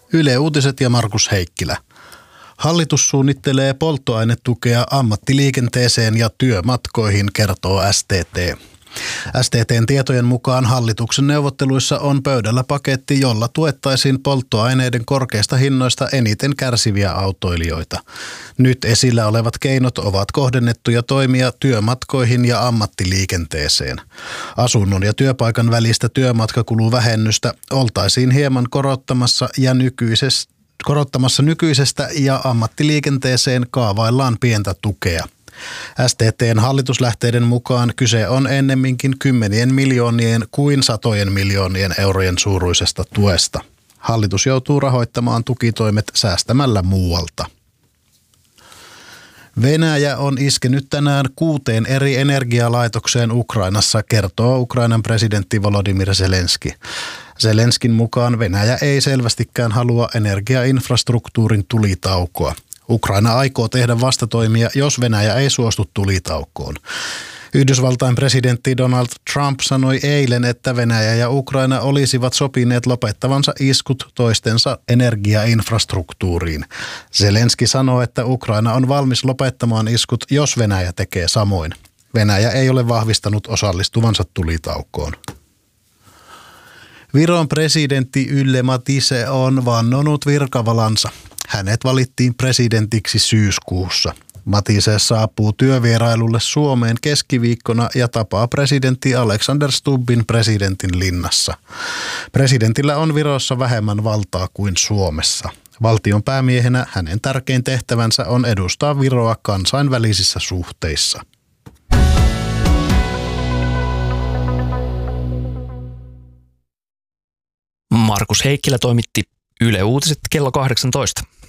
Yle Uutiset ja Markus Heikkilä. Hallitus suunnittelee polttoainetukea ammattiliikenteeseen ja työmatkoihin, kertoo STT. STT:n tietojen mukaan hallituksen neuvotteluissa on pöydällä paketti, jolla tuettaisiin polttoaineiden korkeista hinnoista eniten kärsiviä autoilijoita. Nyt esillä olevat keinot ovat kohdennettuja toimia työmatkoihin ja ammattiliikenteeseen. Asunnon ja työpaikan välistä työmatkakuluvähennystä oltaisiin hieman korottamassa nykyisestä ja ammattiliikenteeseen kaavaillaan pientä tukea. STT:n hallituslähteiden mukaan kyse on ennemminkin kymmenien miljoonien kuin satojen miljoonien eurojen suuruisesta tuesta. Hallitus joutuu rahoittamaan tukitoimet säästämällä muualta. Venäjä on iskenyt tänään 6 eri energialaitokseen Ukrainassa, kertoo Ukrainan presidentti Volodymyr Zelenski. Zelenskin mukaan Venäjä ei selvästikään halua energiainfrastruktuurin tulitaukoa. Ukraina aikoo tehdä vastatoimia, jos Venäjä ei suostu tulitaukoon. Yhdysvaltain presidentti Donald Trump sanoi eilen, että Venäjä ja Ukraina olisivat sopineet lopettavansa iskut toistensa energiainfrastruktuuriin. Zelenski sanoi, että Ukraina on valmis lopettamaan iskut, jos Venäjä tekee samoin. Venäjä ei ole vahvistanut osallistuvansa tulitaukoon. Viron presidentti Yle Matise on vannonut virkavalansa. Hänet valittiin presidentiksi syyskuussa. Matise saapuu työvierailulle Suomeen keskiviikkona ja tapaa presidentti Alexander Stubbin presidentin linnassa. Presidentillä on Virossa vähemmän valtaa kuin Suomessa. Valtion päämiehenä hänen tärkein tehtävänsä on edustaa Viroa kansainvälisissä suhteissa. Markus Heikkilä toimitti Yle Uutiset kello 18.